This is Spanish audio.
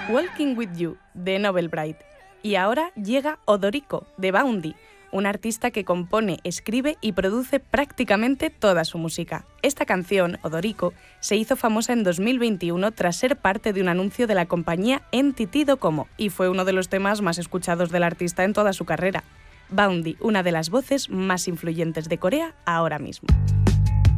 Walking With You, de Nobel Bright. Y ahora llega Odorico, de Boundy, un artista que compone, escribe y produce prácticamente toda su música. Esta canción, Odorico, se hizo famosa en 2021 tras ser parte de un anuncio de la compañía NTT Docomo y fue uno de los temas más escuchados del artista en toda su carrera. Boundy, una de las voces más influyentes de Corea ahora mismo.